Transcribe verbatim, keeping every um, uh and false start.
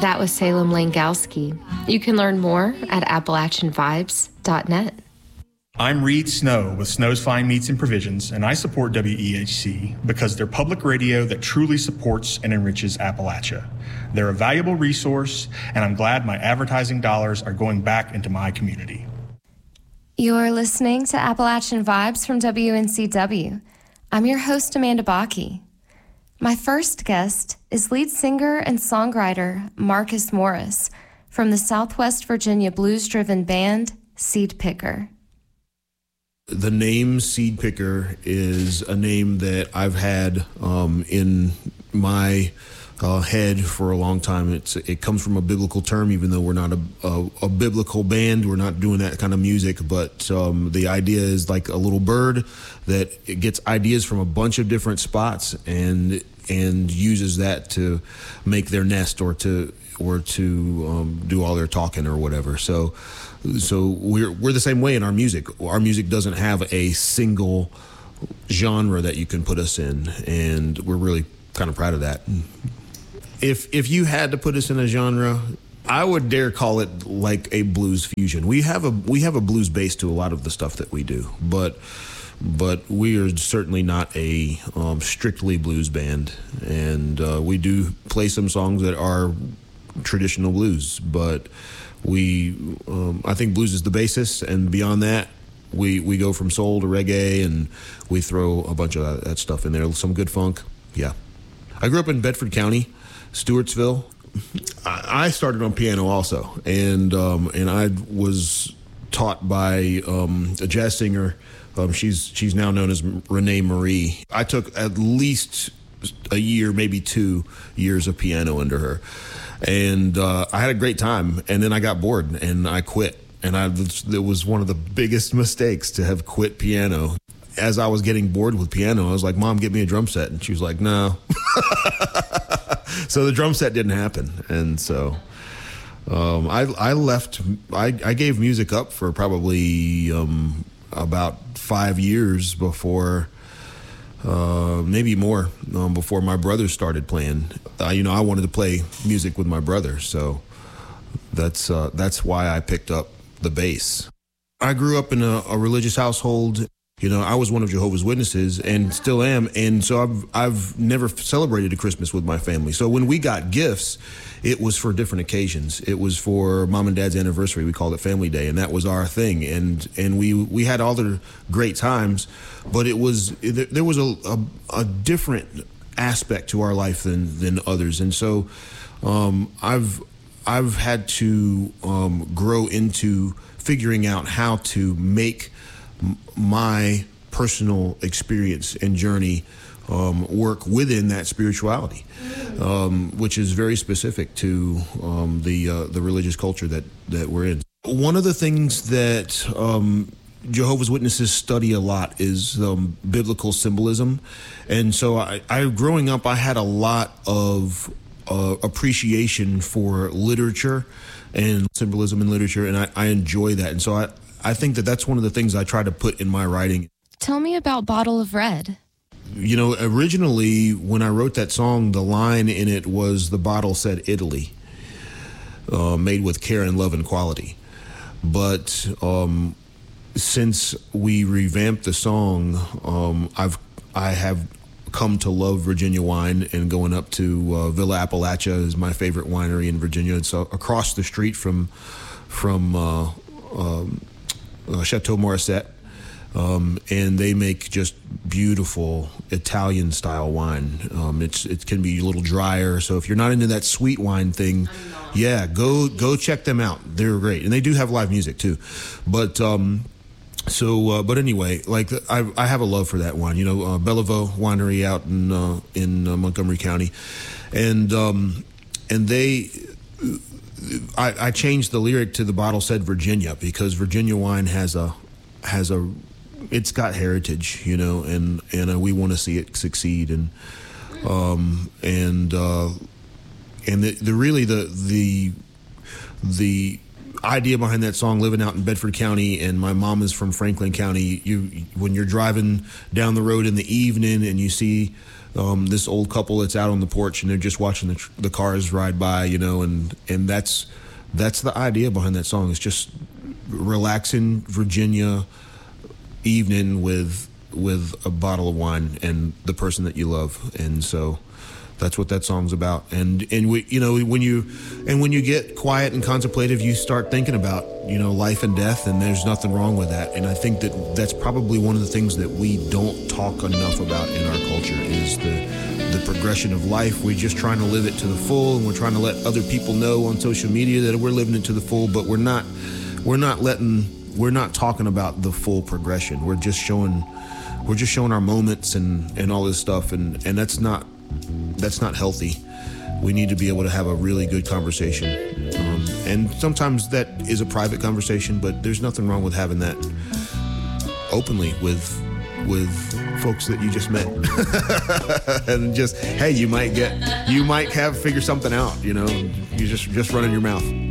That was Salem Langowski. You can learn more at appalachian vibes dot net. I'm Reed Snow with Snow's Fine Meats and Provisions, and I support W E H C because they're public radio that truly supports and enriches Appalachia. They're a valuable resource, and I'm glad my advertising dollars are going back into my community. You're listening to Appalachian Vibes from W N C W. I'm your host, Amanda Bakke. My first guest is lead singer and songwriter Marcus Morris from the Southwest Virginia blues-driven band Seed Picker. The name Seed Picker is a name that I've had um, in my uh, head for a long time. It's it comes from a biblical term, even though we're not a, a, a biblical band. We're not doing that kind of music, but um, the idea is like a little bird that it gets ideas from a bunch of different spots and and uses that to make their nest or to or to um, do all their talking or whatever. So. So we're we're the same way in our music. Our music doesn't have a single genre that you can put us in, and we're really kind of proud of that. If if you had to put us in a genre, I would dare call it like a blues fusion. We have a we have a blues base to a lot of the stuff that we do, but but we are certainly not a um, strictly blues band, and uh, we do play some songs that are traditional blues, but. We, um, I think blues is the basis, and beyond that, we we go from soul to reggae, and we throw a bunch of that, that stuff in there. Some good funk, yeah. I grew up in Bedford County, Stewartsville. I, I started on piano also, and um, and I was taught by um, a jazz singer. Um, she's she's now known as Renee Marie. I took at least a year, maybe two years of piano under her. And uh, I had a great time, and then I got bored, and I quit. And I, it was one of the biggest mistakes to have quit piano. As I was getting bored with piano, I was like, Mom, get me a drum set. And she was like, no. So the drum set didn't happen. And so um, I, I left, I, I gave music up for probably um, about five years before... Uh, maybe more um, before my brother started playing. Uh, you know, I wanted to play music with my brother, so that's uh, that's why I picked up the bass. I grew up in a, a religious household. You know, I was one of Jehovah's Witnesses and still am, and so I've I've never celebrated a Christmas with my family. So when we got gifts, it was for different occasions. It was for Mom and Dad's anniversary. We called it Family Day, and that was our thing. And and we we had all the great times, but it was there was a a, a different aspect to our life than than others. And so um, I've I've had to um, grow into figuring out how to make my personal experience and journey um, work within that spirituality, um, which is very specific to um, the uh, the religious culture that, that we're in. One of the things that um, Jehovah's Witnesses study a lot is um, biblical symbolism. And so I, I, growing up, I had a lot of uh, appreciation for literature and symbolism in literature, and I, I enjoy that. And so I, I think that that's one of the things I try to put in my writing. Tell me about Bottle of Red. You know, originally when I wrote that song, the line in it was the bottle said Italy, uh, made with care and love and quality. But um, since we revamped the song, um, I've I have come to love Virginia wine, and going up to uh, Villa Appalachia is my favorite winery in Virginia. It's uh, across the street from from uh, um, uh, Chateau Morissette. Um, and they make just beautiful Italian style wine. Um, it's it can be a little drier, so if you're not into that sweet wine thing, yeah, go go check them out. They're great, and they do have live music too. But um, so, uh, but anyway, like I I have a love for that wine. You know, uh, Bellevaux Winery out in uh, in uh, Montgomery County, and um, and they. I, I changed the lyric to the bottle said Virginia because Virginia wine has a has a it's got heritage, you know, and and uh, we want to see it succeed, and um and uh, and the, the really the the the idea behind that song, living out in Bedford County, and my mom is from Franklin County. You when you're driving down the road in the evening and you see um, this old couple that's out on the porch and they're just watching the, the cars ride by, you know, and and that's that's the idea behind that song. It's just relaxing Virginia evening with with a bottle of wine and the person that you love, and so that's what that song's about. And and we, you know, when you and when you get quiet and contemplative, you start thinking about, you know, life and death, and there's nothing wrong with that. And I think that that's probably one of the things that we don't talk enough about in our culture is the the progression of life. We're just trying to live it to the full, and we're trying to let other people know on social media that we're living it to the full, but we're not we're not letting we're not talking about the full progression. We're just showing we're just showing our moments and and all this stuff, and and that's not that's not healthy. We need to be able to have a really good conversation, um, and sometimes that is a private conversation, but there's nothing wrong with having that openly with with folks that you just met. And just, hey, you might get you might have figure something out, you know, you just just running your mouth.